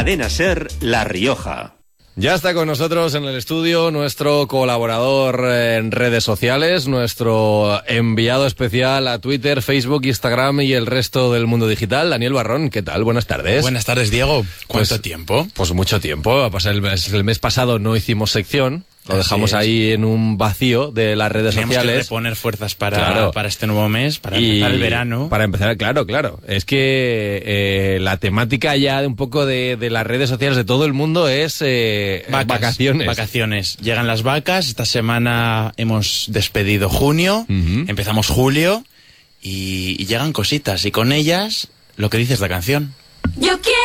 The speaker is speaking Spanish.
Cadena SER La Rioja. Ya está con nosotros en el estudio nuestro colaborador en redes sociales, nuestro enviado especial a Twitter, Facebook, Instagram y el resto del mundo digital, Daniel Barrón. ¿Qué tal? Buenas tardes. Buenas tardes, Diego. ¿Cuánto tiempo? Pues mucho tiempo. El mes pasado no hicimos sección. Lo dejamos ahí en un vacío de las redes sociales. Teníamos que reponer fuerzas para este nuevo mes, para empezar el verano. Para empezar, claro. Es que la temática ya de un poco de las redes sociales de todo el mundo es vacaciones. Vacaciones. Llegan las vacas. Esta semana hemos despedido junio, empezamos julio y llegan cositas. Y con ellas, lo que dices la canción. Yo quiero